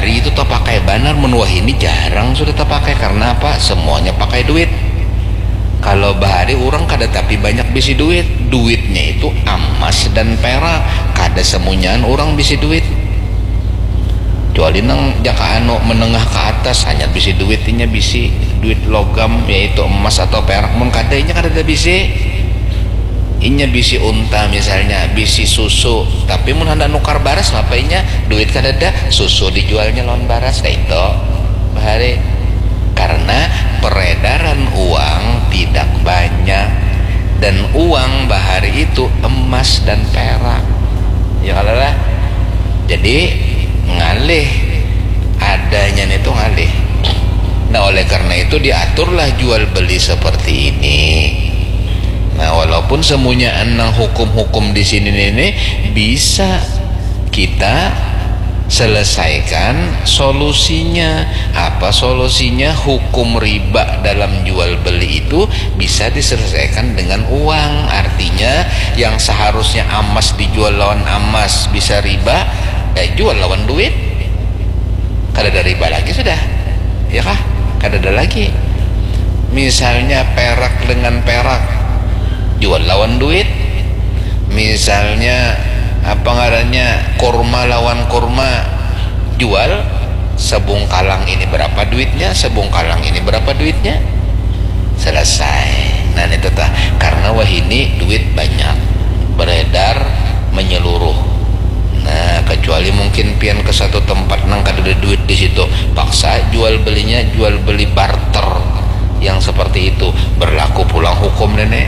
bahari itu tak pakai banar, menwah ini jarang sudah tak pakai. Karena apa? Semuanya pakai duit. Kalau bahari orang kada tapi banyak bisi duit, duitnya itu emas dan perak, kada semunyaan orang bisi duit. Kecuali nang jaka anu menengah ke atas hanya bisi duitnya bisi duit logam yaitu emas atau perak, mun kadanya kada ada bisi. Inya bisi unta misalnya, bisi susu, tapi mun hendak nukar baras ngapainya duit kada ada, susu dijualnya lawan baras. Itu bahari karena peredaran uang tidak banyak, dan uang bahari itu emas dan perak ya kalah. Jadi ngalih adanya itu ngalih. Nah oleh karena itu diaturlah jual beli seperti ini. Nah walaupun semuanya nang hukum-hukum di sini ini bisa kita selesaikan solusinya. Apa solusinya? Hukum riba dalam jual beli itu bisa diselesaikan dengan uang. Artinya yang seharusnya emas dijual lawan emas bisa riba, jual lawan duit, kada ada riba lagi sudah, ya kah? Kada ada lagi. Misalnya perak dengan perak jual lawan duit, misalnya apa ngarannya kurma lawan kurma jual, sebungkalang ini berapa duitnya, sebungkalang ini berapa duitnya, selesai. Nah itu tah karena wah ini duit banyak beredar menyeluruh. Nah kecuali mungkin pian ke satu tempat nang kada ada duit di situ, paksa jual belinya jual beli barter yang seperti itu, berlaku pulang hukum nenek.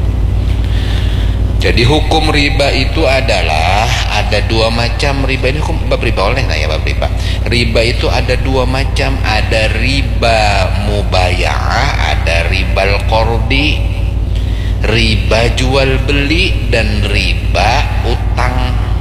Jadi hukum riba itu adalah ada dua macam riba. Ini hukum bab riba oleh nah ya bab riba. Riba itu ada dua macam, ada riba mubaya'ah, ada ribal qardi, riba jual beli dan riba utang.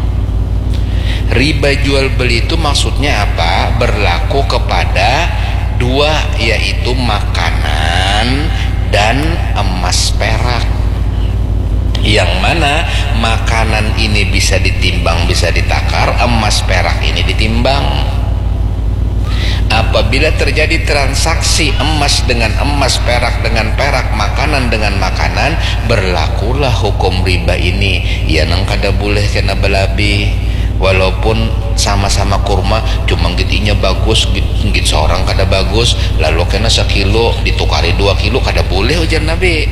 Riba jual beli itu maksudnya apa? Berlaku kepada dua, yaitu makanan dan emas perak. Yang mana makanan ini bisa ditimbang, bisa ditakar, emas perak ini ditimbang. Apabila terjadi transaksi emas dengan emas, perak dengan perak, makanan dengan makanan, berlakulah hukum riba ini. Ya nang kada boleh kena belabi. Walaupun sama-sama kurma, cuma gitinya bagus, git seorang kada bagus, lalu kena sekilo ditukari 2 kilo, kada boleh ujar Nabi.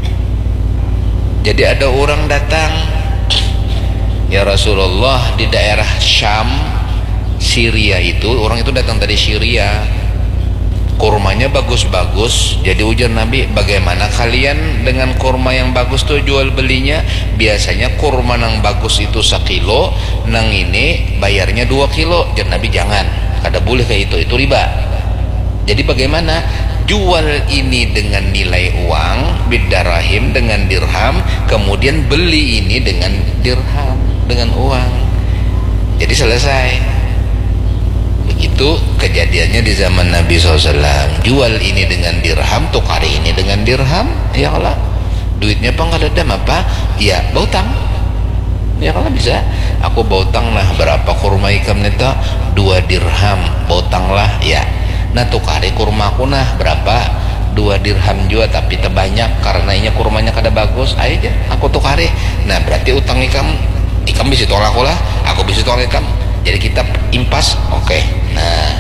Jadi ada orang datang, ya Rasulullah, di daerah Syam, Syria itu, orang itu datang dari Syria, kurmanya bagus-bagus. Jadi ujar Nabi, bagaimana kalian dengan kurma yang bagus tuh jual belinya? Biasanya kurma yang bagus itu 1 kilo, nang ini bayarnya 2 kilo. Ujar Nabi, jangan, kada boleh kayak itu riba. Jadi bagaimana? Jual ini dengan nilai uang, bidarahim dengan dirham, kemudian beli ini dengan dirham, dengan uang. Jadi selesai. Begitu kejadiannya di zaman Nabi SAW. Jual ini dengan dirham, tukar ini dengan dirham. Ya Allah, duitnya apa nggak ada apa? Ya bautang. Ya kalau bisa, aku bautang lah berapa kurma ikam neta 2 dirham, bautang lah ya. Nah tukari kurma aku nah berapa 2 dirham juga, tapi terbanyak karena ini kurmanya kada bagus, aja aku tukari. Nah berarti utang ikam bisa tolak aku lah, aku bisa tolak ikam. Jadi kita impas, oke. Nah,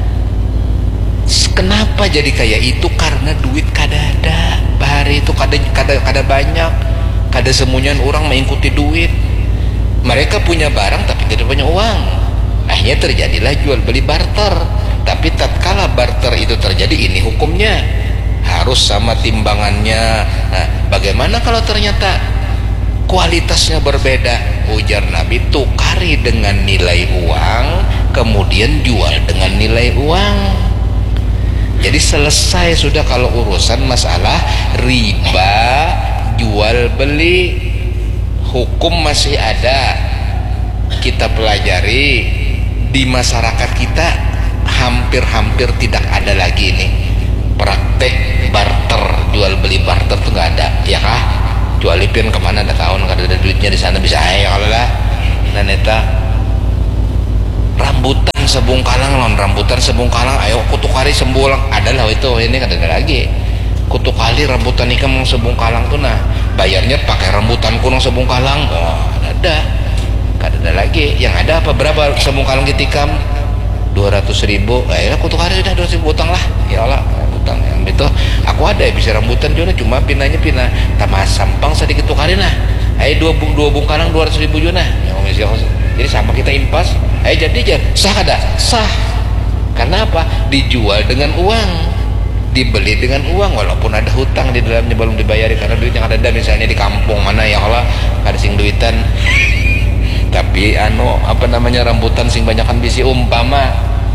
kenapa jadi kayak itu? Karena duit kada ada. Bahari itu kada banyak, kada semuanya orang mengikuti duit. Mereka punya barang tapi tidak punya uang. Akhirnya terjadilah jual beli barter. Tapi tatkala barter itu terjadi, ini hukumnya harus sama timbangannya. Nah, bagaimana kalau ternyata kualitasnya berbeda? Ujar Nabi, tukari dengan nilai uang, kemudian jual dengan nilai uang. Jadi selesai sudah kalau urusan masalah riba jual beli. Hukum masih ada, kita pelajari. Di masyarakat kita hampir tidak ada lagi nih praktek barter, jual beli barter tuh nggak ada, ya kah? Kecuali pian kemana ada tahun ada duitnya di sana bisa aja kalau lah. Nah neta rambutan sebungkalang lawan rambutan sebungkalang, ayo kutukari sembulang adalah itu ini kan ada lagi kutukali rambutan ikam sebungkalang tuh nah bayarnya pakai rambutan kuno sebungkalang, oh ada lagi yang ada apa berapa sebungkalang ketikam 200.000, ayo kutukari sudah 200.000 utang lah ya Allah utang yang itu aku ada bisa rambutan juga cuma pinanya pinah tambah sampang sedikit tukarin lah ayo dua bungkalang 200.000 juga nah jadi sama kita impas jadi aja sah ada sah karena apa dijual dengan uang dibeli dengan uang walaupun ada hutang di dalamnya belum dibayari karena duit yang ada misalnya di kampung mana ya Allah ada sing duitan tapi rambutan sing banyakan bisi umpama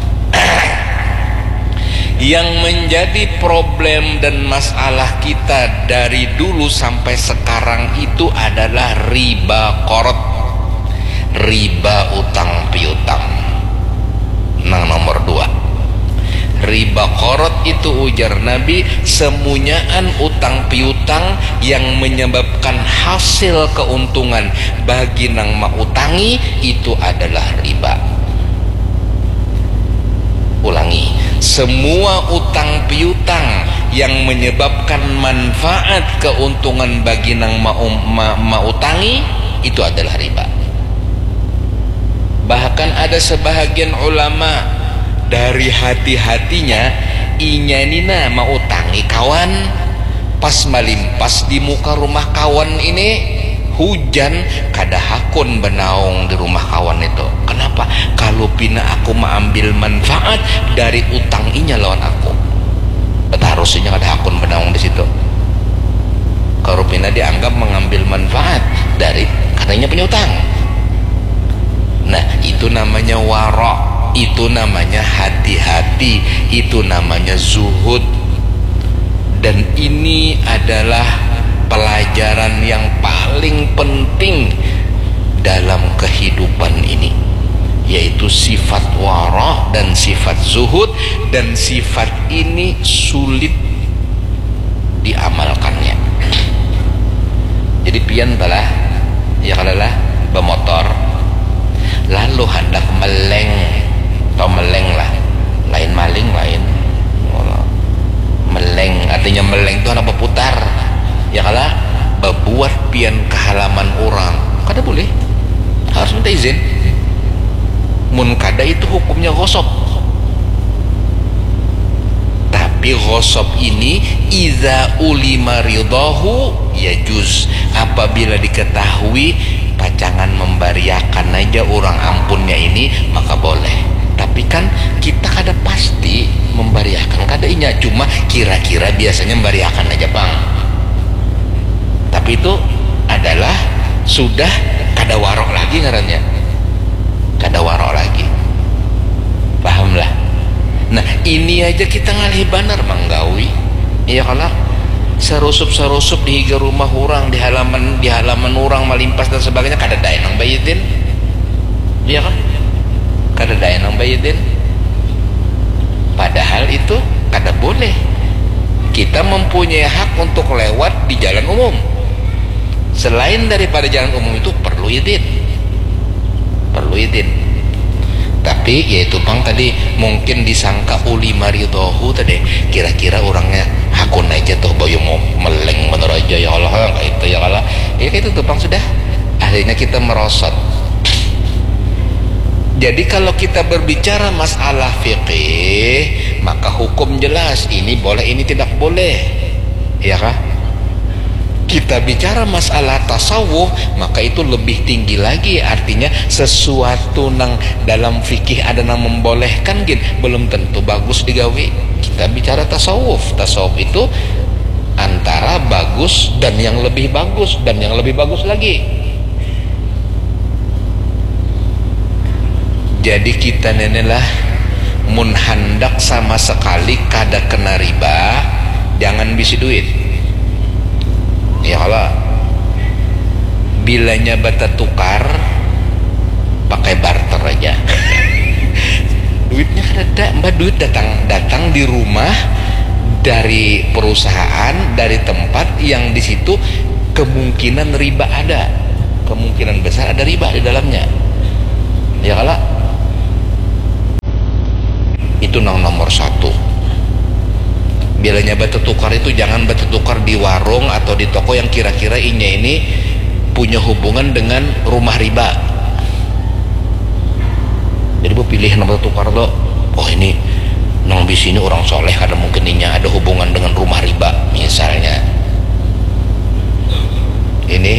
yang menjadi problem dan masalah kita dari dulu sampai sekarang itu adalah riba korot, riba utang piutang. Nah nomor 2 riba korot itu ujar Nabi semunyaan utang piutang yang menyebabkan hasil keuntungan bagi nang mautangi itu adalah riba. Ulangi, semua utang piutang yang menyebabkan manfaat keuntungan bagi nang mautangi itu adalah riba. Bahkan ada sebahagian ulama dari hati-hatinya inyanina mau utangi kawan pas malimpas di muka rumah kawan ini hujan kada hakun benaung di rumah kawan itu. Kenapa? Kalau pina aku mengambil manfaat dari utang inya lawan aku harusnya kada hakun benaung di situ. Kalau pina dianggap mengambil manfaat dari katanya punya utang. Nah itu namanya warok, itu namanya hati-hati, itu namanya zuhud. Dan ini adalah pelajaran yang paling penting dalam kehidupan ini, yaitu sifat warok dan sifat zuhud. Dan sifat ini sulit diamalkannya. Jadi pian balah ya kalalah bermotor lalu hendak meleng atau meleng lah, lain maling lain meleng, artinya meleng itu anak berputar ya kalah berbuat pian ke halaman orang kada boleh, harus minta izin. Mun kada itu hukumnya gosok. Tapi gosok ini iza ulima ridahu yajuz, apabila diketahui pacangan membariakan aja orang ampunnya ini maka boleh. Tapi kan kita kada pasti membariakan kada inya, cuma kira-kira biasanya membariakan aja bang. Tapi itu adalah sudah kada warok lagi ngarannya, kada warok lagi, pahamlah. Nah ini aja kita ngalih banar manggawi iya kalau serusup di higa rumah orang, di halaman orang malimpas dan sebagainya kada daya nang bayidin iya kan, kada daya nang bayidin, padahal itu kada boleh. Kita mempunyai hak untuk lewat di jalan umum. Selain daripada jalan umum itu perlu izin, tapi yaitu bang tadi mungkin disangka uli maridohu tadi, kira-kira orangnya hakun aja tuh bayu mau meleng menurut aja ya Allah kayak itu ya Allah ya kayak itu tuh bang sudah akhirnya kita merosot. Jadi kalau kita berbicara masalah fikih maka hukum jelas, ini boleh ini tidak boleh ya kah. Kita bicara masalah tasawuf maka itu lebih tinggi lagi, artinya sesuatu nang dalam fikih ada nang membolehkan gin belum tentu bagus digawe. Kita bicara tasawuf itu antara bagus dan yang lebih bagus dan yang lebih bagus lagi. Jadi kita nenelah mun handak sama sekali kada kena riba jangan bisi duit ya Allah. Bilanya bata tukar pakai barter aja duitnya kan ada mbak, duit datang di rumah dari perusahaan, dari tempat yang di situ kemungkinan riba ada, kemungkinan besar ada riba di dalamnya ya Allah. itu nomor satu. Bilanya batu tukar itu jangan batu tukar di warung atau di toko yang kira-kira ini punya hubungan dengan rumah riba. Jadi bu pilih batu tukar lo, oh ini nang di sini orang soleh, ada mungkin ada hubungan dengan rumah riba misalnya. Ini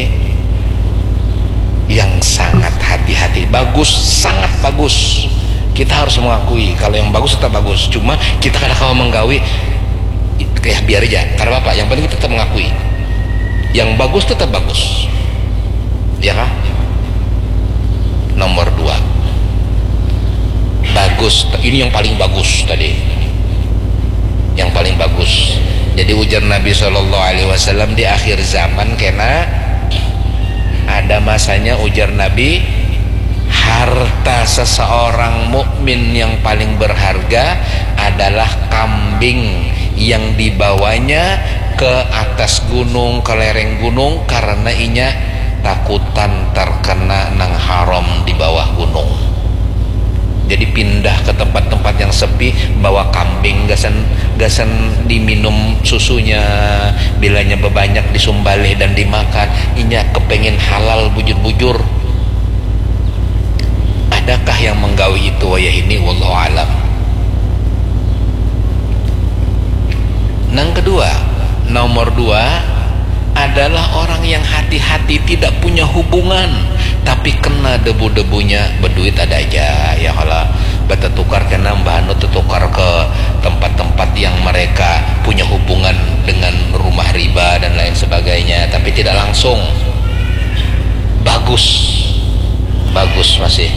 yang sangat hati-hati. Bagus, sangat bagus, kita harus mengakui kalau yang bagus tetap bagus. Cuma kita kadang-kadang menggawi kayak biar aja, karena apa, yang penting kita tetap mengakui yang bagus tetap bagus, ya kah? Nomor dua, bagus, ini yang paling bagus tadi, yang paling bagus. Jadi ujar Nabi SAW di akhir zaman kena ada masanya, ujar Nabi, harta seseorang mukmin yang paling berharga adalah kambing yang dibawanya ke atas gunung, ke lereng gunung, karena inya takutan terkena nang haram di bawah gunung. Jadi pindah ke tempat-tempat yang sepi, bawa kambing, gasan diminum susunya, bilanya bebanyak disumbalih dan dimakan, inya kepengen halal bujur-bujur. Adakah yang menggawi itu wayah ini? Wallahu alam. Yang kedua, nomor dua adalah orang yang hati-hati, tidak punya hubungan tapi kena debu-debunya. Berduit ada aja, ya kalau bata tukar kena mbahanu tukar ke tempat-tempat yang mereka punya hubungan dengan rumah riba dan lain sebagainya, tapi tidak langsung. Bagus, bagus masih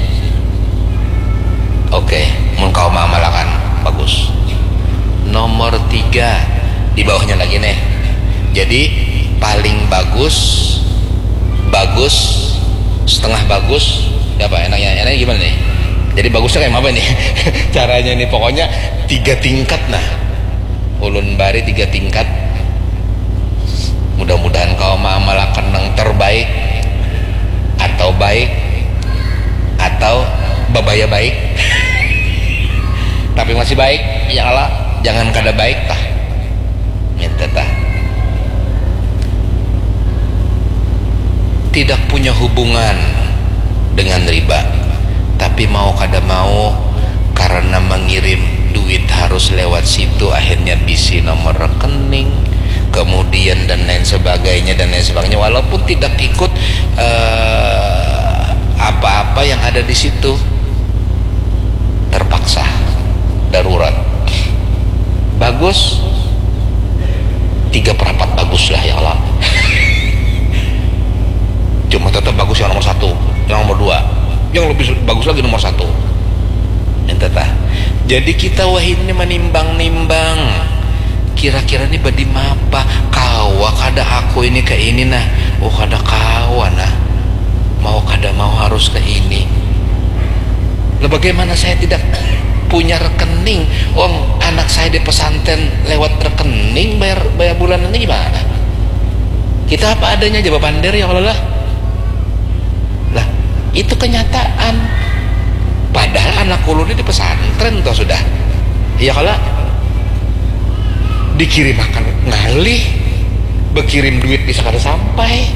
oke, mengkau mamalakan bagus. Nomor tiga, di bawahnya lagi nih. Jadi paling bagus, bagus, setengah bagus, ya Pak, enaknya gimana nih? Jadi bagusnya kayak apa nih? Caranya nih pokoknya 3 tingkat. Nah, ulun bari 3 tingkat. Mudah-mudahan kau mengamalkan yang terbaik, atau baik, atau babaya baik. Tapi masih baik, ya Allah, jangan kada baik tah. Minta tah. Tidak punya hubungan dengan riba, tapi mau kada mau karena mengirim duit harus lewat situ, akhirnya bisi nomor rekening, kemudian dan lain sebagainya, walaupun tidak ikut apa-apa yang ada di situ, terpaksa, darurat. Bagus 3/4 bagus lah, ya Allah. Cuma tetap bagus yang nomor 1, yang nomor 2, yang lebih bagus lagi nomor 1. Entah. Jadi kita wah ini menimbang-nimbang, kira-kira ini badi mapa kawa kada aku ini ke ini nah, oh kada kawa nah, mau kada mau harus ke ini. Lah bagaimana saya tidak punya rekening, anak saya di pesantren lewat rekening bayar bulanannya gimana? Kita apa adanya aja bapander, ya Allah lah. Itu kenyataan. Padahal anak ulun di pesantren toh sudah, ya kalau dikirim makan ngalih, berkirim duit bisa kada sampai,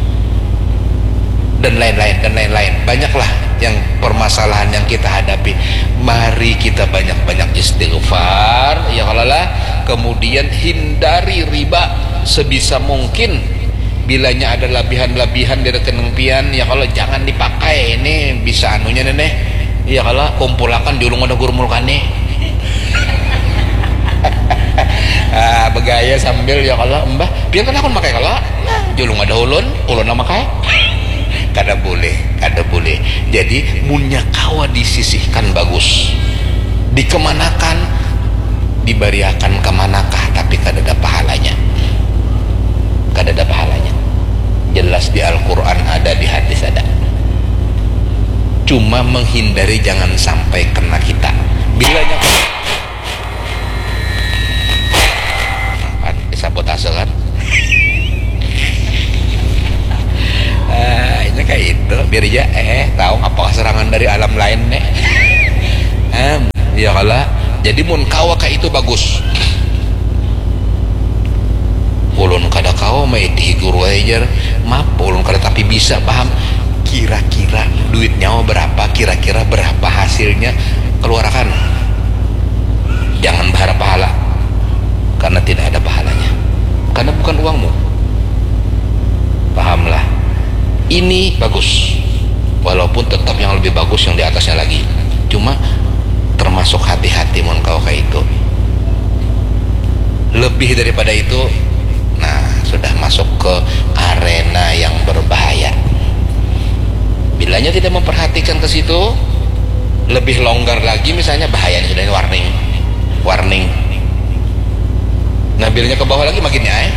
dan lain-lain. Banyaklah yang permasalahan yang kita hadapi. Mari kita banyak-banyak istighfar, ya kalau lah. Kemudian hindari riba sebisa mungkin. Bilanya ada labihan-labihan di rekening pian, ya kalau jangan dipakai, ini bisa anunya nenek, ya kalau kumpulakan di ulung ada gurmul kane. Begaya sambil ya kalau mbah pian kan aku makai kalau julung ada ulun makai. Kada boleh. Jadi munya kawa disisihkan bagus, dikemanakan, dibariakan kemanakah, tapi kada ada pahalanya. Jelas di Al-Quran ada, di hadis ada. Cuma menghindari jangan sampai kena kita. Bilanya kan disabotase kan. Ini kayak itu biar aja tahu apakah serangan dari alam lain nih. Ya kalau Jadi mun kawa ka itu bagus. Ulun kada kawa maiti guru ajar maaf ulun kada tapi bisa paham kira-kira duitnya berapa, kira-kira berapa hasilnya keluarkan. Jangan berharap pahala karena tidak ada pahalanya, karena bukan uangmu. Pahamlah, ini bagus walaupun tetap yang lebih bagus yang di atasnya lagi, cuma termasuk hati-hati mun kau kayak itu. Lebih daripada itu, nah sudah masuk ke arena yang berbahaya. Bilanya tidak memperhatikan ke situ, lebih longgar lagi misalnya bahaya, sudah ini warning. Nah bilanya ke bawah lagi makin nyai.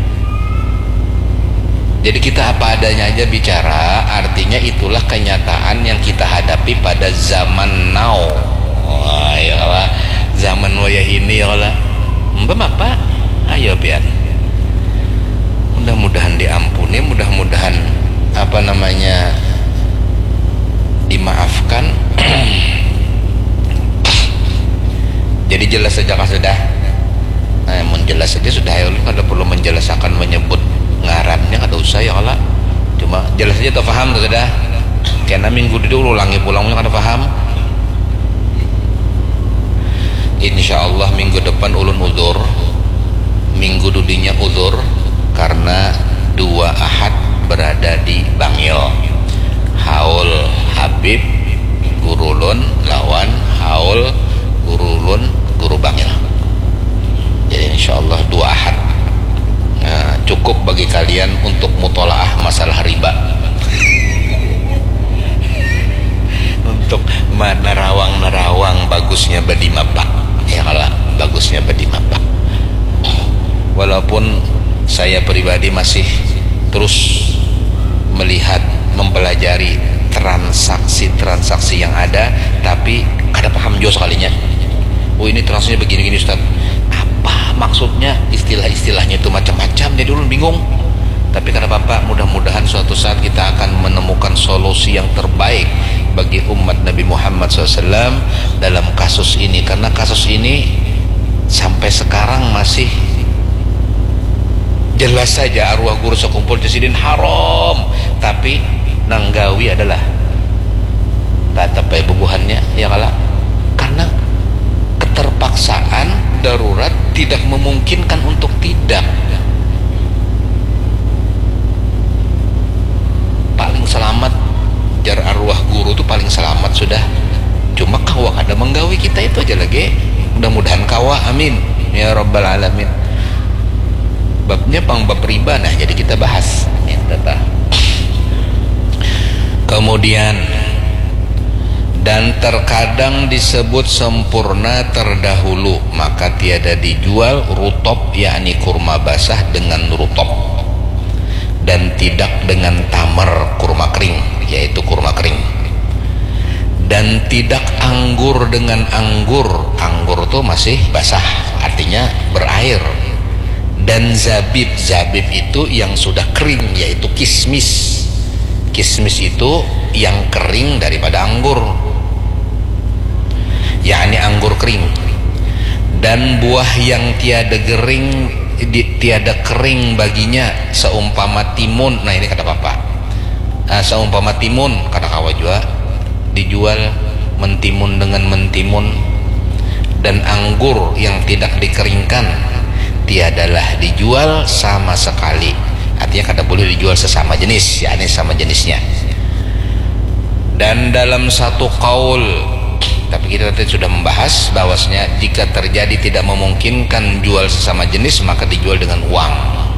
Jadi kita apa adanya aja bicara, artinya itulah kenyataan yang kita hadapi pada zaman now. Wah ya Allah, zaman wayah ini ya Allah. Mbak apa? Ayo pian. Mudah-mudahan diampuni, mudah-mudahan apa namanya dimaafkan. Jadi jelas saja kan sudah. Nah, menjelas saja sudah, ya kada perlu menjelaskan menyebut ngarannya kada usah ya Allah. Cuma jelas saja tak paham sudah. Karena minggu dulu ulangi pulangnya kada paham. Insyaallah minggu depan ulun uzur. Minggu dudinya uzur karena 2 Ahad berada di Bangil. Haul Habib guru ulun lawan haul guru ulun guru Bangil. Jadi insyaallah 2 Ahad cukup bagi kalian untuk mutolaah masalah riba. Untuk nerawang bagusnya badi mapak ya kalau bagusnya badi mapak. Walaupun saya pribadi masih terus melihat, mempelajari transaksi yang ada, tapi kada paham juga sekalinya. Oh ini transaksinya begini-gini Ustaz, apa maksudnya, istilah-istilahnya itu macam-macam, jadi ulun bingung. Tapi kata Bapak, mudah-mudahan suatu saat kita akan menemukan solusi yang terbaik bagi umat Nabi Muhammad SAW dalam kasus ini. Karena kasus ini sampai sekarang masih jelas saja arwah guru sekumpul jasidin haram, tapi nanggawi adalah tak tepai bubuhannya ya kalah, karena keterpaksaan darurat tidak memungkinkan untuk tidak. Paling selamat jar arwah guru itu paling selamat sudah, cuma kawa kada menggawi kita itu aja lagi. Mudah-mudahan kawa, amin ya rabbal alamin. Babnya bab riba, nah jadi kita bahas ya, kemudian dan terkadang disebut sempurna terdahulu, maka tiada dijual rutop yakni kurma basah dengan rutop, dan tidak dengan tamar kurma kering yaitu kurma kering, dan tidak anggur dengan anggur tuh masih basah artinya berair, dan zabib itu yang sudah kering yaitu kismis itu yang kering daripada anggur yakni anggur kering, dan buah yang tiada kering baginya seumpama timun. Nah ini kata Bapak, seumpama timun kata kawa juga dijual mentimun dengan mentimun, dan anggur yang tidak dikeringkan tiadalah dijual sama sekali, artinya kada boleh dijual sesama jenis, yakni sama jenisnya. Dan dalam satu kaul, tapi kita tadi sudah membahas bahwasanya jika terjadi tidak memungkinkan jual sesama jenis, maka dijual dengan uang.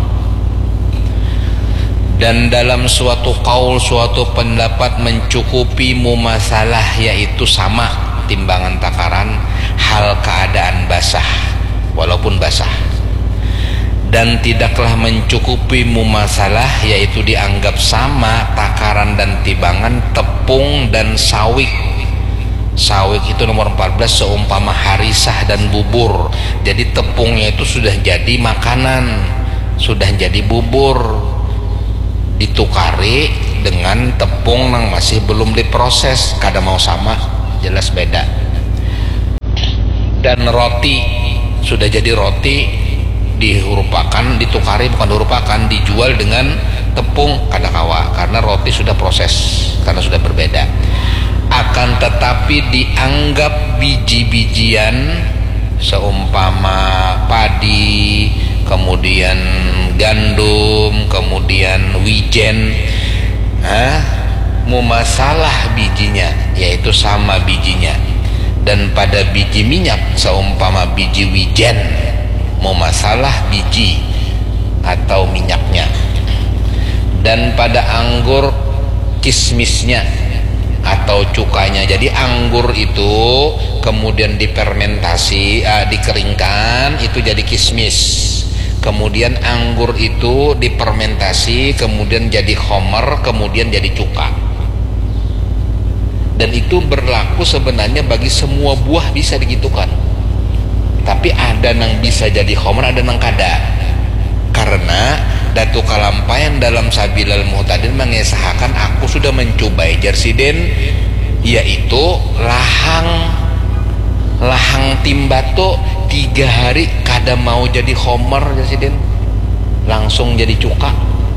Dan dalam suatu kaul, suatu pendapat mencukupi mumasalah, yaitu sama timbangan takaran hal keadaan basah walaupun basah. Dan tidaklah mencukupi mumasalah, yaitu dianggap sama takaran dan timbangan tepung dan sawik. Sawik itu nomor 14 seumpama harisah dan bubur. Jadi tepungnya itu sudah jadi makanan, sudah jadi bubur, ditukari dengan tepung yang masih belum diproses, kada mau sama, jelas beda. Dan roti sudah jadi roti ditukari, bukan dirupakan, dijual dengan tepung kadakawa, karena roti sudah proses, karena sudah berbeda. Akan tetapi dianggap biji-bijian seumpama padi, kemudian gandum, kemudian wijen, mumasalah bijinya, yaitu sama bijinya. Dan pada biji minyak seumpama biji wijen, mumasalah biji atau minyaknya. Dan pada anggur kismisnya atau cukanya. Jadi anggur itu kemudian difermentasi, dikeringkan, itu jadi kismis. Kemudian anggur itu difermentasi, kemudian jadi khomer, kemudian jadi cuka. Dan itu berlaku sebenarnya bagi semua buah, bisa digitukan. Tapi ada yang bisa jadi khomer, ada yang kada. Karena Datu Kalampayan dalam Sabilal Muhtadin mengesahkan, aku sudah mencobai Jersiden, yaitu lahang timbato 3 hari kada mau jadi khomer Jersiden, langsung jadi cuka.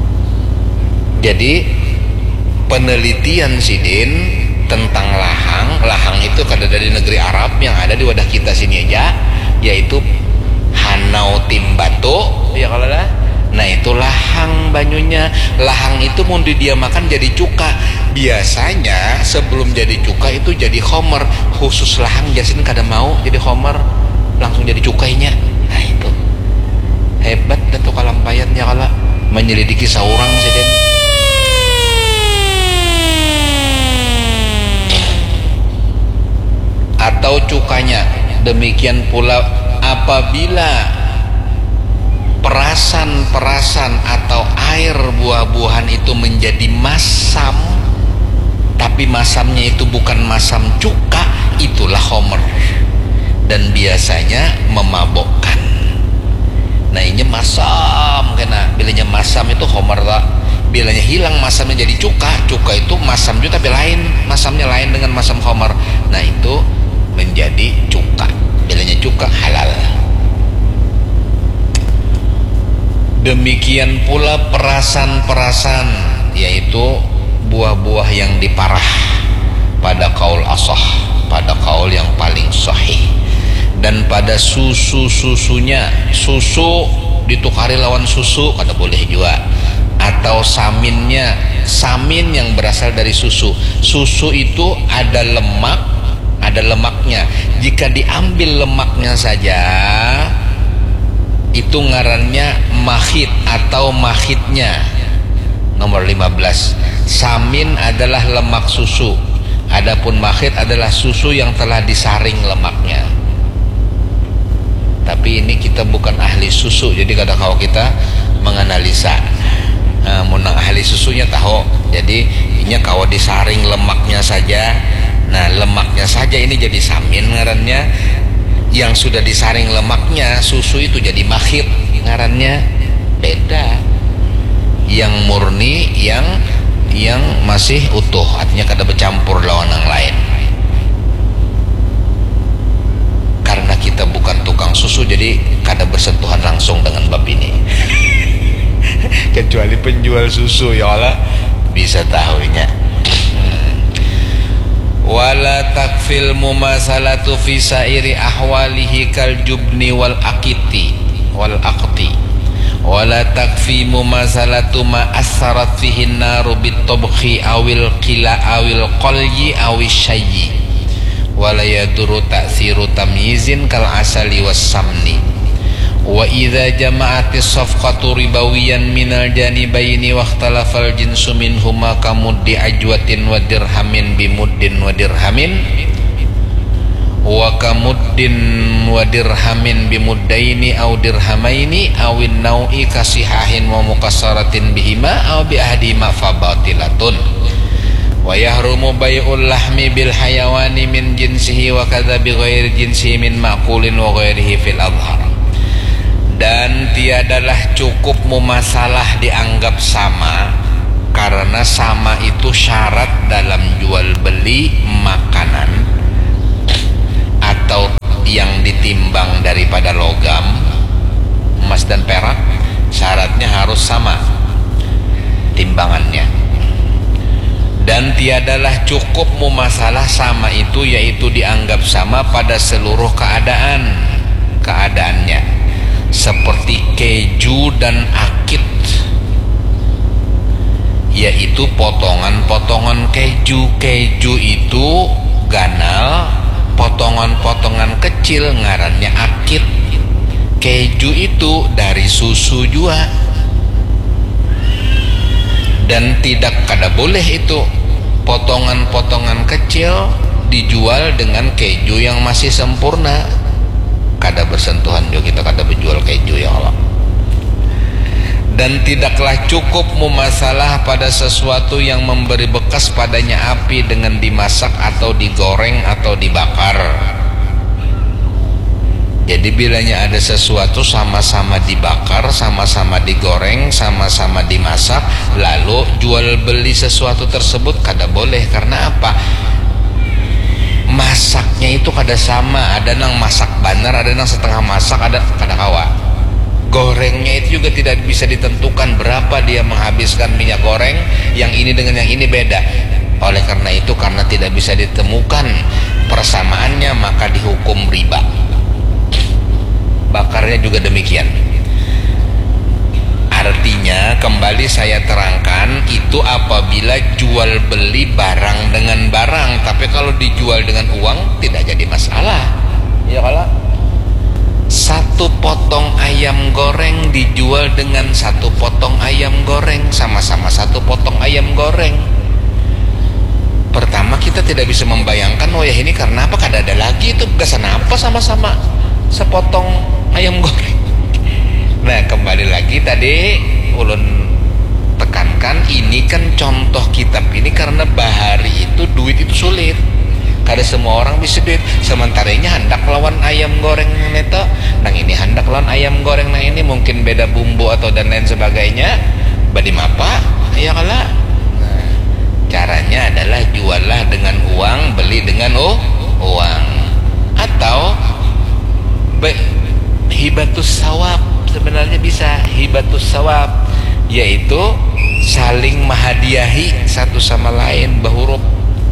Jadi penelitian Sidin tentang lahang itu kada dari negeri Arab, yang ada di wadah kita sini aja, yaitu hanau timbato, ya kalau lah. Nah itu lahang banyunya. Lahang itu mau dia makan jadi cuka. Biasanya sebelum jadi cuka itu jadi khomer. Khusus lahang Jasin kada mau jadi khomer, langsung jadi cukainya. Nah itu hebat Datu Kalampayan ya kalau menyelidiki seorang Siden. Atau cukanya. Demikian pula apabila perasan atau air buah-buahan itu menjadi masam, tapi masamnya itu bukan masam cuka, itulah khomer, dan biasanya memabokkan. Nah ini masam, kena bilanya masam itu khomer tak? Bilanya hilang masamnya jadi cuka itu masam juga tapi lain, masamnya lain dengan masam khomer. Nah itu menjadi cuka, bilanya cuka halal. Demikian pula perasan, yaitu buah-buah yang diparah pada kaul asah, pada kaul yang paling sahih. Dan pada susunya, susu ditukari lawan susu kada boleh juga. Atau saminnya, samin yang berasal dari susu. Susu itu ada lemak, ada lemaknya. Jika diambil lemaknya saja, itu ngarannya mahid atau mahidnya. Nomor 15, samin adalah lemak susu, adapun mahid adalah susu yang telah disaring lemaknya. Tapi ini kita bukan ahli susu, jadi kadang kalau kita menganalisa, menang ahli susunya tahu. Jadi ini kalau disaring lemaknya saja, nah lemaknya saja ini jadi samin ngarannya. Yang sudah disaring lemaknya, susu itu jadi mahid ngarannya, beda. Yang murni, yang masih utuh, artinya kada bercampur lawan yang lain. Karena kita bukan tukang susu, jadi kada bersentuhan langsung dengan bab ini. Kecuali penjual susu ya Allah bisa tahunya. Wala takfil mumasalatu fi sairi ahwalihi kal jubni wal aqti wala takfi mumasalatu ma asarat fihi naru bitobkhi awil qila awil qalyi awil syayyi wala yaduru ta'siru tamyizin kal asali was samni. Wa idza jama'atis safqatu ribawiyan minal janibaini waqtalafal jinsu minhuma kamuddi ajwatin wa dirhamin bimuddin wa dirhamin wa kamuddin wa dirhamin bimuddaini aw dirhamaini awin nau'i kasihahin wa mukassaratin bihima aw bi ahdima fabatilatun wa yahrumu bai'ul lahmi bil hayawani min jinsihi wa kadza bi ghairi jinsihi min ma'kulin wa ghairihi fil adhar. Dan tiadalah cukup mumasalah dianggap sama, karena sama itu syarat dalam jual beli makanan atau yang ditimbang daripada logam, emas dan perak, syaratnya harus sama timbangannya. Dan tiadalah cukup mumasalah sama itu, yaitu dianggap sama pada seluruh keadaannya, seperti keju dan akid, yaitu potongan-potongan keju. Keju itu ganal, potongan-potongan kecil ngarannya akid. Keju itu dari susu juga. Dan tidak kada boleh itu potongan-potongan kecil dijual dengan keju yang masih sempurna. Kada bersentuhan juga, kita kada berjual keju, ya Allah. Dan tidaklah cukup mumasalah pada sesuatu yang memberi bekas padanya api dengan dimasak atau digoreng atau dibakar. Jadi bilanya ada sesuatu sama-sama dibakar, sama-sama digoreng, sama-sama dimasak, lalu jual beli sesuatu tersebut kada boleh. Karena apa? Masaknya itu kada sama, ada nang masak banar, ada nang setengah masak, ada kada kawa. Gorengnya itu juga tidak bisa ditentukan berapa dia menghabiskan minyak goreng, yang ini dengan yang ini beda. Oleh karena itu, karena tidak bisa ditemukan persamaannya, maka dihukum riba. Bakarnya juga demikian. Artinya, kembali saya terangkan, itu apabila jual beli barang dengan barang. Tapi kalau dijual dengan uang tidak jadi masalah. Ya kalau satu potong ayam goreng dijual dengan satu potong ayam goreng, sama-sama satu potong ayam goreng. Pertama kita tidak bisa membayangkan, oh ya ini karena apa, kada ada lagi itu gasan apa sama-sama sepotong ayam goreng. Nah, kembali lagi tadi ulun tekankan, ini kan contoh kitab ini karena bahari itu duit itu sulit. Kada semua orang bisa duit. Sementaranya hendak lawan ayam goreng neto, nang ini hendak lawan ayam goreng, nang ini mungkin beda bumbu atau dan lain sebagainya. Badi mapa? Ya kala. Nah, caranya adalah jualah dengan uang, beli dengan uang. Atau hibatus sawab, sebenarnya bisa hibatus sawab, yaitu saling menghadiahi satu sama lain bahuruf.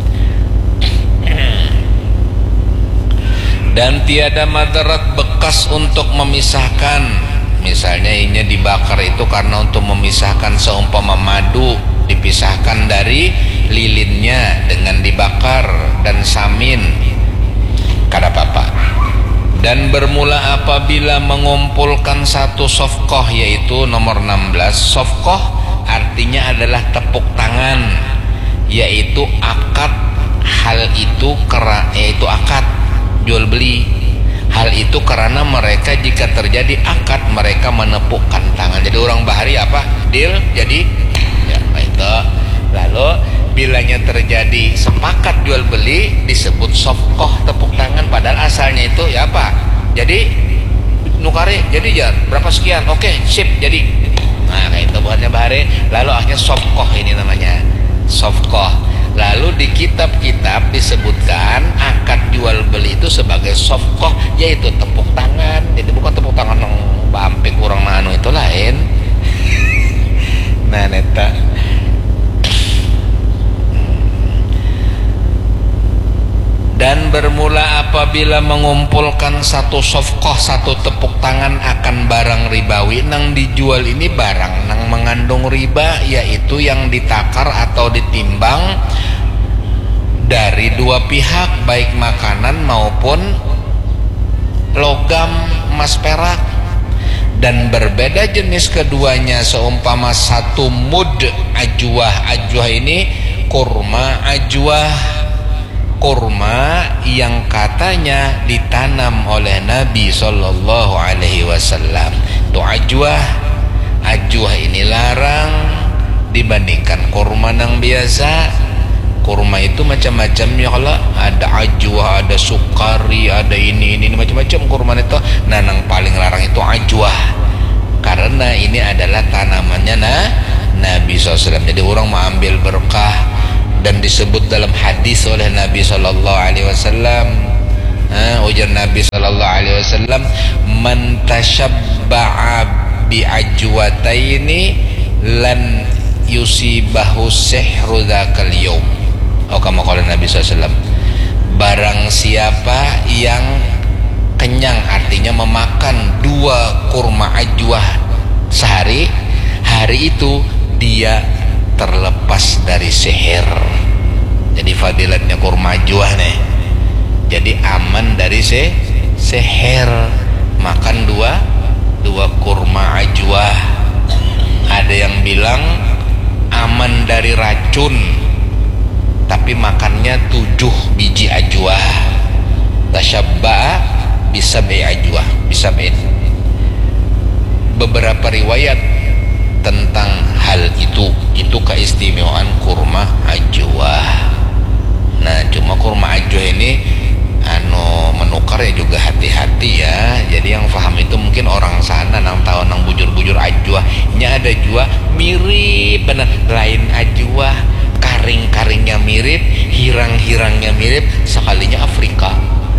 Dan tiada madarat bekas untuk memisahkan. Misalnya ini dibakar itu karena untuk memisahkan, seumpama madu dipisahkan dari lilinnya dengan dibakar, dan samin kada apa-apa. Dan bermula apabila mengumpulkan satu sofkoh, yaitu nomor 16. Sofkoh artinya adalah tepuk tangan, yaitu akad. Hal itu yaitu akad jual beli. Hal itu karena mereka jika terjadi akad, mereka menepukkan tangan. Jadi orang bahari apa? Deal, jadi ya itu. Lalu bilanya terjadi sepakat jual beli disebut sofkoh, tepuk tangan. Padahal asalnya itu ya apa? Jadi nukari, jadi ya berapa sekian, oke sip jadi. Nah kayak itu bukannya bahari. Lalu akhirnya sofkoh, ini namanya sofkoh. Lalu di kitab-kitab disebutkan akad jual beli itu sebagai sofkoh, yaitu tepuk tangan. Jadi bukan tepuk tangan yang bampik kurang anu, itu lain. Nah neta. Dan bermula apabila mengumpulkan satu sofkoh, satu tepuk tangan akan barang ribawi. Nang dijual ini barang nang mengandung riba, yaitu yang ditakar atau ditimbang dari dua pihak, baik makanan maupun logam emas perak. Dan berbeda jenis keduanya, seumpama satu mud ajwah. Ajwah ini kurma ajwah, kurma yang katanya ditanam oleh Nabi Sallallahu Alaihi Wasallam. Itu ajwah. Ajwah ini larang dibandingkan kurma yang biasa. Kurma itu macam-macam ya kalau ada ajwah, ada sukari, ada ini macam-macam kurma itu. Nah, yang paling larang itu ajwah, karena ini adalah tanamannya Nabi SAW. Jadi orang mau ambil berkah, dan disebut dalam hadis oleh Nabi Sallallahu Alaihi Wasallam. Ujar Nabi Sallallahu Alaihi wasallam, man tashabba'a bi'ajwataini lan yusibahu sihru dzakal yaum. Kama qala Nabi SAW, barang siapa yang kenyang, artinya memakan 2 kurma ajwah sehari, hari itu dia terlepas dari sihir. Jadi fadilatnya kurma ajwah nih, jadi aman dari sihir. Makan dua kurma ajwah. Ada yang bilang aman dari racun, tapi makannya 7 biji ajwah. Tashabba'a bisab'i ajwah, bisab'in. Beberapa riwayat tentang hal itu keistimewaan kurma ajwah. Nah, cuma kurma ajwah ini menukar ya juga hati-hati ya. Jadi yang paham itu mungkin orang sana nang tahu nang bujur-bujur ajwah. Nya ada ajwah mirip benar, lain ajwah karing-karingnya mirip, hirang-hirangnya mirip, sekalinya Afrika.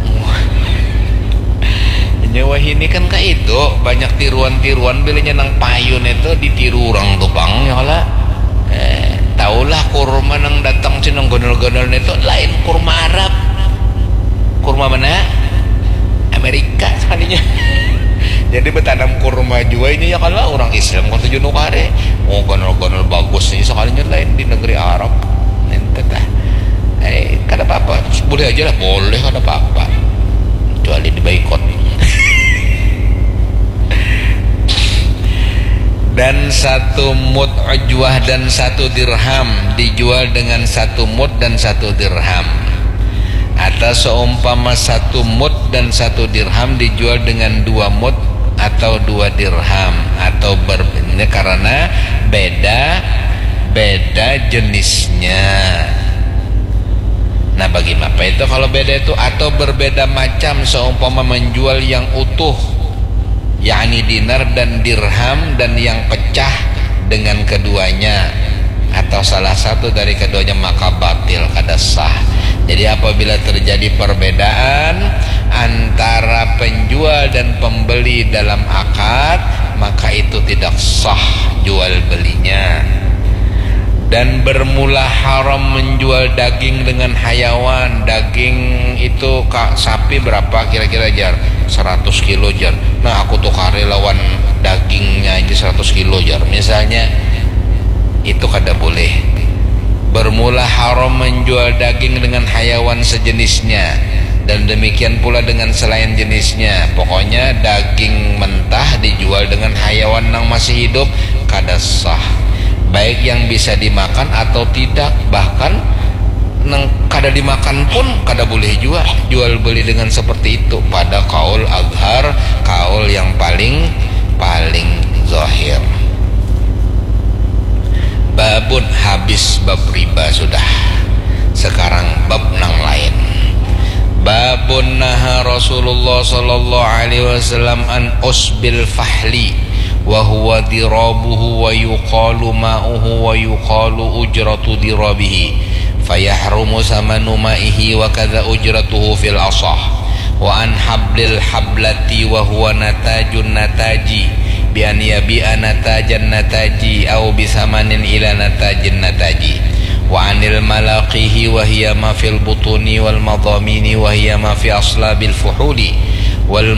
Nyawa ini kan kayak itu banyak tiruan-tiruan, belinya nang payun itu ditiru orang tupang ya lah. Taulah kurma nang datang cenong gondol-gondol itu lain kurma Arab. Kurma mana? Amerika sekalinya. Jadi bertanam kurma juga ini ya kalau orang Islam kau tujuh nukare. Gondol-gondol bagus ini sekalinya lain di negeri Arab. Ente tah. Kada apa-apa. Boleh aja lah, boleh kada apa-apa. Kecuali dibaikot. Dan 1 mud ajwah dan 1 dirham dijual dengan 1 mud dan 1 dirham. Atau seumpama 1 mud dan 1 dirham dijual dengan 2 mud atau 2 dirham, atau berbeda karena beda jenisnya. Nah, bagaimana itu kalau beda itu? Atau berbeda macam, seumpama menjual yang utuh, yakni dinar dan dirham, dan yang pecah dengan keduanya, atau salah satu dari keduanya, maka batil, kada sah. Jadi apabila terjadi perbedaan antara penjual dan pembeli dalam akad, maka itu tidak sah jual belinya. Dan bermula haram menjual daging dengan hayawan. Daging itu sapi berapa kira-kira jar? 100 kilo jar. Nah, aku tukar lawan dagingnya aja 100 kilo jar misalnya, itu kada boleh. Bermula haram menjual daging dengan hayawan sejenisnya, dan demikian pula dengan selain jenisnya. Pokoknya daging mentah dijual dengan hayawan yang masih hidup kada sah, baik yang bisa dimakan atau tidak. Bahkan nang kada dimakan pun kada boleh juga jual beli dengan seperti itu pada kaul azhar, kaul yang paling zahir. Babun habis bab riba sudah. Sekarang bab nang lain. Babun naha Rasulullah sallallahu alaihi wasallam an usbil fahli wa huwa dirabuhu wa yuqalu ma'uhu wa yuqalu ujratu dirabihi fayahrumu samanu ma'ihi wa kadza ujratuhu fil asah. Wa an hablil hablati wa huwa natajun nataji bi an yabi'a natajan nataji au bisamanin ila natajin nataji. Wa anil malaqihi wa hiya ma fil butuni wal madamini wa hiya ma fi aslabil fuhuli wal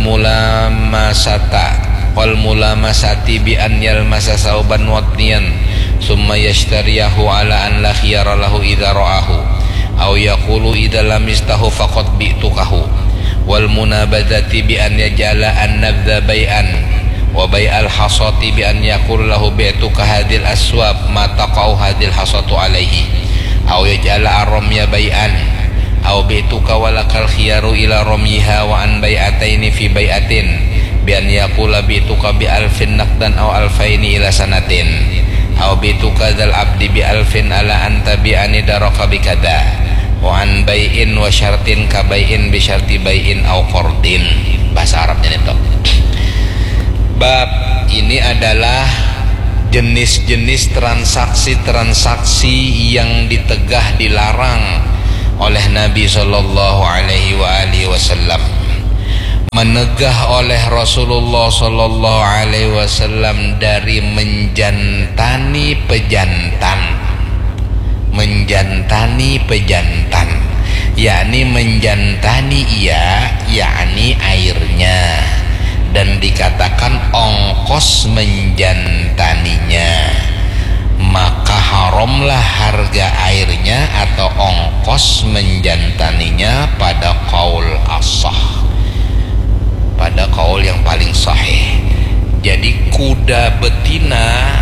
mulamasati bi an yalmasa sauban watniyan summa yashtariyahu ala an la khiyara lahu idza ra'ahu au yaqulu idza lam yastahu faqad bi'tukahu wal munabadati bi an yaj'ala an-nabdha bai'an wa bai'al hasati bi an yaqul lahu bi'tuka hadhil aswab ma taqau hadhil hasatu alaihi au yaj'ala ar-ramya bai'an au bi'tuka walakal khiyaru ila ramyiha wa an bai'ataini fi bai'atin bi an yaqula bi'tuka bi alfin naqdan au alfaini ila sanatin au bi'tuka dzal abdi bi alfin ala anta bi ani daraka bi kada wa an bai'in wa syartin ka bai'in bi syarti bai'in au qardin. Bahasa Arabnya itu. Bab ini adalah jenis-jenis transaksi-transaksi yang ditegah dilarang oleh Nabi sallallahu alaihi wasallam. menegah oleh Rasulullah sallallahu alaihi wasallam dari menjantani pejantan. Menjantani pejantan, yakni menjantani yakni airnya, dan dikatakan ongkos menjantaninya, maka haramlah harga airnya atau ongkos menjantaninya pada qaul as-sah, pada qaul yang paling sahih. Jadi kuda betina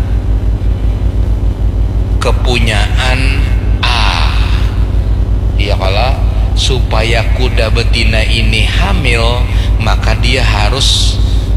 kepunyaan A, ya, kalau supaya kuda betina ini hamil, maka dia harus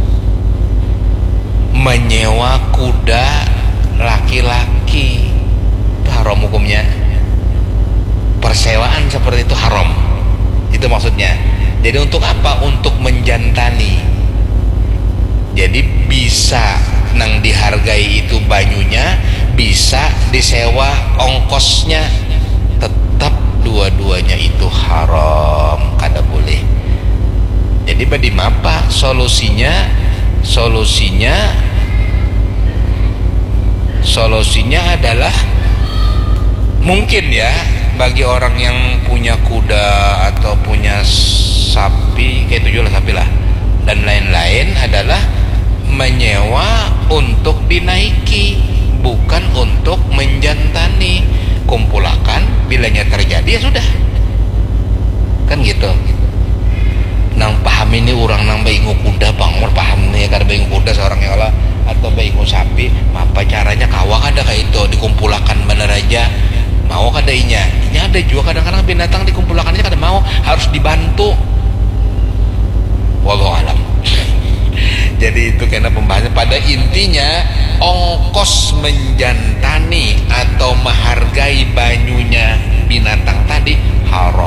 menyewa kuda laki-laki. Itu haram hukumnya. Persewaan seperti itu haram. Itu maksudnya. Jadi untuk apa? Untuk menjantani. Jadi bisa nang dihargai itu banyunya, bisa disewa ongkosnya. Tetap dua-duanya itu haram, kada boleh. Jadi badi apa solusinya? Solusinya adalah mungkin ya, bagi orang yang punya kuda atau punya sapi, kayak itu jual sapi lah, dan lain-lain, adalah menyewa untuk dinaiki, bukan untuk menjantani. Kumpulakan, bilanya terjadi ya sudah, kan gitu. Nang paham ini orang nang baingu kuda bangor paham nih, kada baingu kuda seorang ya Allah, atau baingu sapi, apa caranya kawa kada kayak itu dikumpulakan bener aja, mau kada inya. Ini ada juga kadang-kadang binatang dikumpulakannya kada mau, harus dibantu. Wallahu alam. Jadi itu karena pembahasan, pada intinya ongkos menjantani atau menghargai banyunya binatang tadi haram.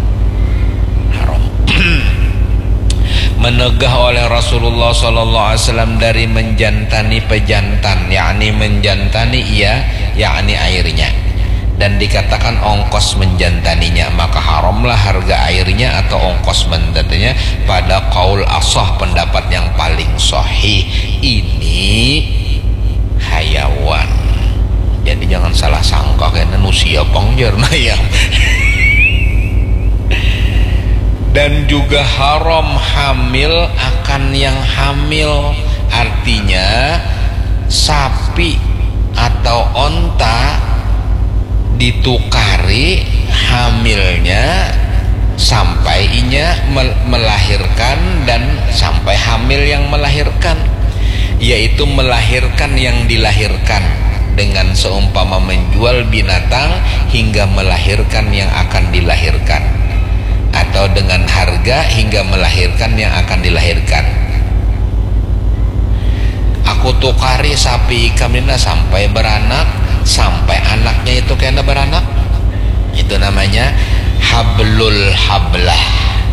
Menegah oleh Rasulullah sallallahu alaihi wasallam dari menjantani pejantan, yakni menjantani yakni airnya, dan dikatakan ongkos menjantaninya, maka haramlah harga airnya atau ongkos menjantaninya pada qaul as-sah, pendapat yang paling sahih. Ini hayawan. Jadi jangan salah sangka kayaknya nusia pangjarna ya. Dan juga haram hamil akan yang hamil, artinya sapi atau onta ditukari hamilnya sampai inya melahirkan dan sampai hamil yang melahirkan, yaitu melahirkan yang dilahirkan, dengan seumpama menjual binatang hingga melahirkan yang akan dilahirkan, atau dengan harga hingga melahirkan yang akan dilahirkan. Aku tukari sapi kami sampai beranak, sampai anaknya itu kena beranak, itu namanya hablul hablah.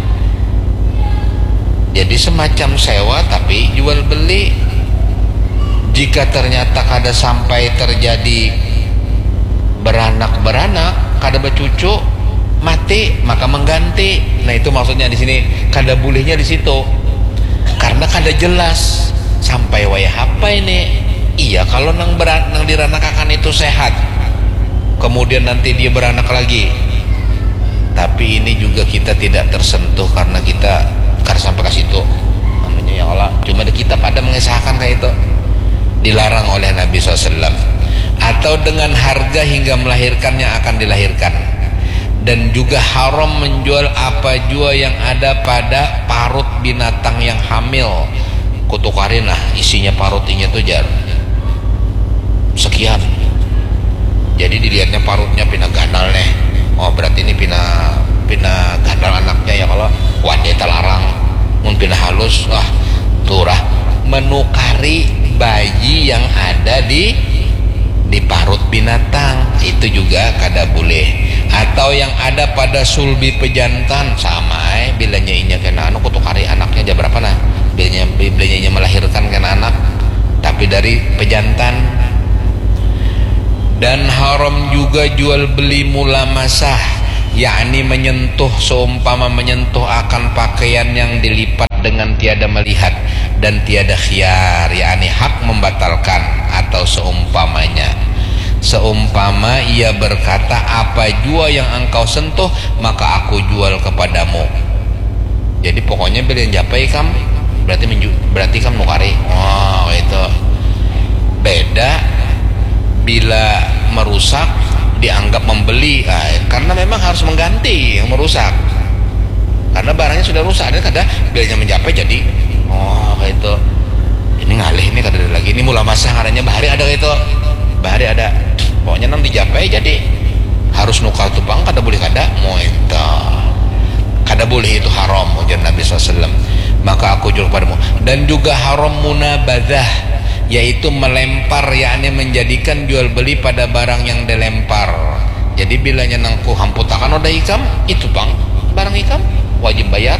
Jadi semacam sewa tapi jual beli. Jika ternyata kada sampai terjadi beranak kada bercucu, mati, maka mengganti. Nah itu maksudnya di sini kada bolehnya di situ, karena kada jelas sampai wayah apa ini. Iya, kalau nang diranakakan itu sehat, kemudian nanti dia beranak lagi, tapi ini juga kita tidak tersentuh karena kita kada sampai ke situ. Namanya ya Allah, cuma kita pada mengesahkan kayak itu, dilarang oleh Nabi SAW. Atau dengan harga hingga melahirkan yang akan dilahirkan. Dan juga haram menjual apa jua yang ada pada parut binatang yang hamil. Kutukarin lah isinya parut ini tuh jar sekian, jadi dilihatnya parutnya pina gandal nih, oh berarti ini pina gandal anaknya ya. Kalau wanita larang, mun pina halus, turah menukari bayi yang ada di parut binatang, itu juga kada boleh. Atau yang ada pada sulbi pejantan, sama bilanya inya kena anu kutukari anaknya aja berapa nah, bilanya inya melahirkan kena anak tapi dari pejantan. Dan haram juga jual beli mulamasah, yakni menyentuh, seumpama menyentuh akan pakaian yang dilipat tiada melihat dan tiada khiyar, yakni hak membatalkan. Atau seumpamanya, seumpama ia berkata, apa jua yang engkau sentuh maka aku jual kepadamu. Jadi pokoknya bila yang japai kam berarti kam nukari. Oh itu beda bila merusak dianggap membeli, karena memang harus mengganti yang merusak karena barangnya sudah rusak. Dan kadang bilanya mencapai jadi itu ini ngalih ini kadang lagi ini mula masa ngaranya bahari ada itu bahari ada pokoknya nang dijapai jadi harus nukar tupang kada boleh kada mau itu kada boleh, itu haram ujar Nabi SAW. Maka aku jual padamu. Dan juga haram munabadah, yaitu melempar, yakni menjadikan jual beli pada barang yang dilempar. Jadi bilanya nangku hamputakan udah ikam itu bang barang ikam wajib bayar.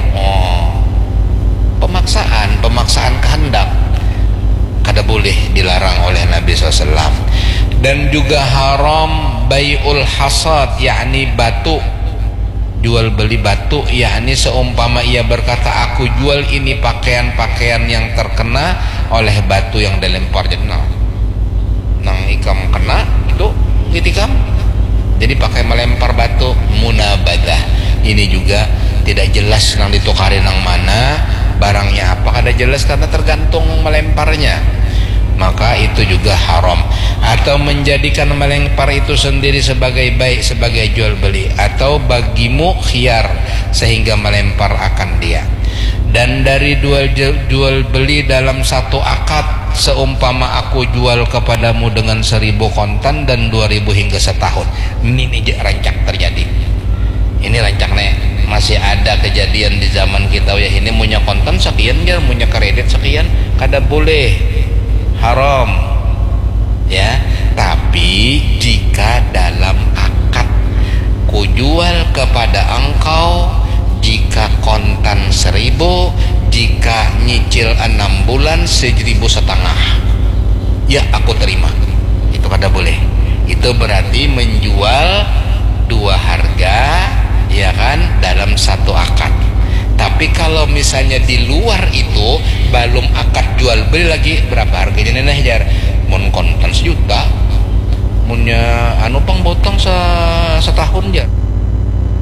Pemaksaan kehendak kada boleh, dilarang oleh Nabi SAW. Dan juga haram bai'ul hasad, yakni batu, jual beli batu, yakni seumpama ia berkata aku jual ini pakaian-pakaian yang terkena oleh batu yang dilempar. Jadi nang ikam kena itu itikam jadi pakai melempar batu, munabadah. Ini juga tidak jelas nang ditukari nang mana, barangnya apa kada jelas karena tergantung melemparnya, maka itu juga haram. Atau menjadikan melempar itu sendiri sebagai baik, sebagai jual beli, atau bagimu khiyar sehingga melempar akan dia. Dan dari jual beli dalam satu akad, seumpama aku jual kepadamu dengan 1.000 kontan dan 2.000 hingga setahun. Ini rancak terjadi. Ini rancak nih, masih ada kejadian di zaman kita ya, ini punya kontan sekian ya, punya kredit sekian, kada boleh, haram ya. Tapi jika dalam akad ku jual kepada engkau, jika kontan 1.000, jika nyicil 6 bulan 1.500, ya aku terima, itu kada boleh. Itu berarti menjual dua harga, ya kan, dalam satu akad. Tapi kalau misalnya di luar itu belum akad jual beli lagi, berapa harganya nih jar? Mun kontan 1 juta, munnya pang botong setahun ya